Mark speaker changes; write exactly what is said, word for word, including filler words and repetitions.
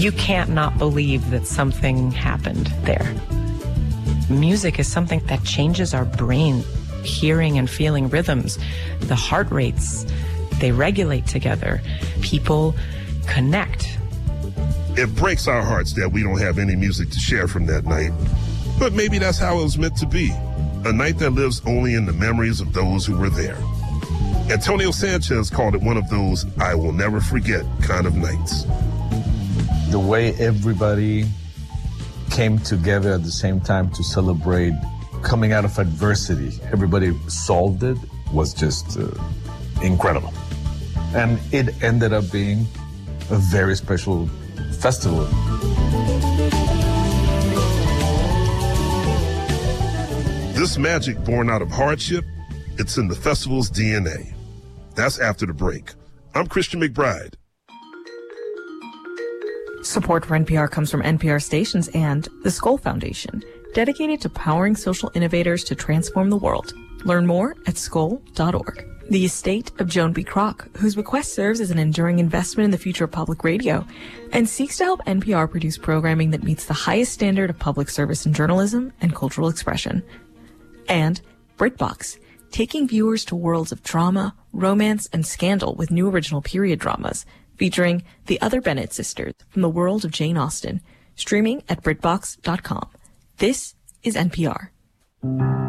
Speaker 1: You can't not believe that something happened there. Music is something that changes our brain. Hearing and feeling rhythms, the heart rates, they regulate together. People connect.
Speaker 2: It breaks our hearts that we don't have any music to share from that night. But maybe that's how it was meant to be. A night that lives only in the memories of those who were there. Antonio Sanchez called it one of those I will never forget kind of nights.
Speaker 3: The way everybody came together at the same time to celebrate coming out of adversity, everybody solved it, was just uh, incredible. And it ended up being a very special festival.
Speaker 2: This magic born out of hardship, it's in the festival's D N A. That's after the break. I'm Christian McBride.
Speaker 4: Support for N P R comes from N P R stations and the Skoll Foundation, dedicated to powering social innovators to transform the world. Learn more at skoll dot org. The estate of Joan B. Kroc, whose bequest serves as an enduring investment in the future of public radio and seeks to help N P R produce programming that meets the highest standard of public service in journalism and cultural expression. And BritBox, taking viewers to worlds of drama, romance, and scandal with new original period dramas, featuring The Other Bennett Sisters from the world of Jane Austen, streaming at Brit Box dot com. This is N P R.